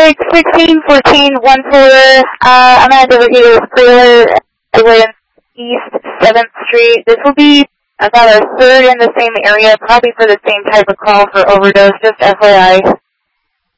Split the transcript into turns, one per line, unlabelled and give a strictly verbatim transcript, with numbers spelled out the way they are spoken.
District sixteen fourteen one four, uh, I'm at the Clear East seventh Street. This will be about a third in the same area, probably for the same type of call for overdose, just F Y I.